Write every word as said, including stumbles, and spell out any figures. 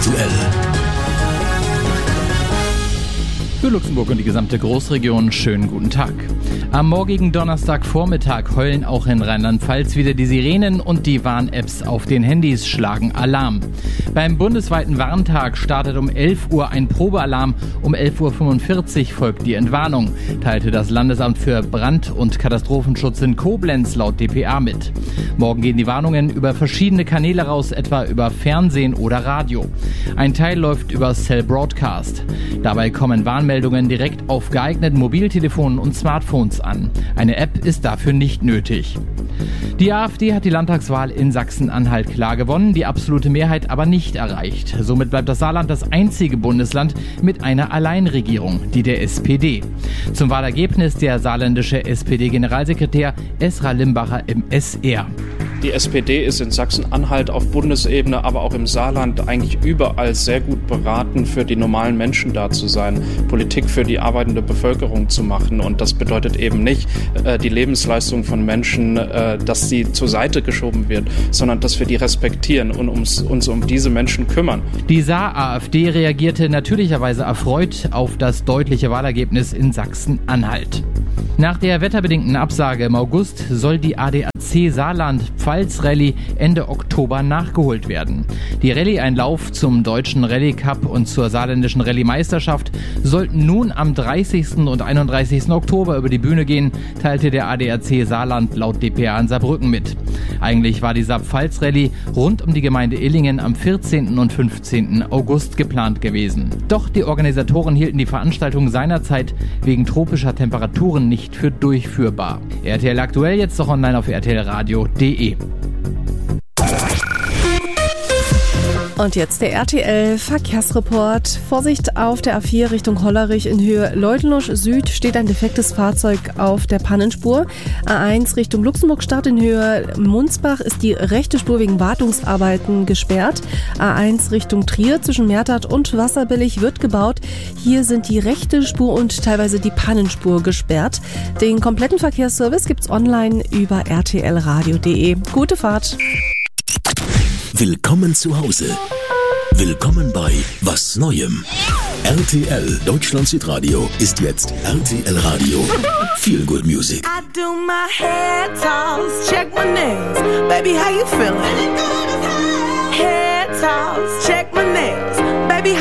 aktuell. Für Luxemburg und die gesamte Großregion schönen guten Tag. Am morgigen Donnerstagvormittag heulen auch in Rheinland-Pfalz wieder die Sirenen und die Warn-Apps auf den Handys schlagen Alarm. Beim bundesweiten Warntag startet um elf Uhr ein Probealarm, um elf Uhr fünfundvierzig folgt die Entwarnung, teilte das Landesamt für Brand- und Katastrophenschutz in Koblenz laut D P A mit. Morgen gehen die Warnungen über verschiedene Kanäle raus, etwa über Fernsehen oder Radio. Ein Teil läuft über Cell Broadcast. Dabei kommen Warnmeldungen direkt auf geeigneten Mobiltelefonen und Smartphones an. Eine App ist dafür nicht nötig. Die AfD hat die Landtagswahl in Sachsen-Anhalt klar gewonnen, die absolute Mehrheit aber nicht erreicht. Somit bleibt das Saarland das einzige Bundesland mit einer Alleinregierung, die der S P D. Zum Wahlergebnis der saarländische S P D-Generalsekretär Esra Limbacher im S R. Die S P D ist in Sachsen-Anhalt auf Bundesebene, aber auch im Saarland eigentlich überall sehr gut beraten, für die normalen Menschen da zu sein, Politik für die arbeitende Bevölkerung zu machen. Und das bedeutet eben nicht äh, die Lebensleistung von Menschen, äh, dass sie zur Seite geschoben wird, sondern dass wir die respektieren und uns, uns um diese Menschen kümmern. Die Saar-AfD reagierte natürlicherweise erfreut auf das deutliche Wahlergebnis in Sachsen-Anhalt. Nach der wetterbedingten Absage im August soll die A D A C Saarland-Pfalz-Rallye Ende Oktober nachgeholt werden. Die Rallye, ein Lauf zum deutschen Rallye Cup und zur saarländischen Rallye-Meisterschaft, sollten nun am dreißigsten und einunddreißigsten Oktober über die Bühne gehen, teilte der A D A C Saarland laut D P A in Saarbrücken mit. Eigentlich war die Saar-Pfalz-Rallye rund um die Gemeinde Illingen am vierzehnten und fünfzehnten August geplant gewesen. Doch die Organisatoren hielten die Veranstaltung seinerzeit wegen tropischer Temperaturen nicht für durchführbar. R T L aktuell jetzt noch online auf r t l radio punkt d e. Und jetzt der R T L-Verkehrsreport. Vorsicht auf der A vier Richtung Hollerich in Höhe Leutenlosch Süd steht ein defektes Fahrzeug auf der Pannenspur. A eins Richtung Luxemburgstadt in Höhe Munzbach ist die rechte Spur wegen Wartungsarbeiten gesperrt. A eins Richtung Trier zwischen Mertath und Wasserbillig wird gebaut. Hier sind die rechte Spur und teilweise die Pannenspur gesperrt. Den kompletten Verkehrsservice gibt's online über r t l radio punkt d e. Gute Fahrt! Willkommen zu Hause. Willkommen bei Was Neuem. R T L Deutschland Südradio ist jetzt R T L Radio. Feel good music. I do my head toss, check my nails. Baby, how you feeling? Head toss, check my nails.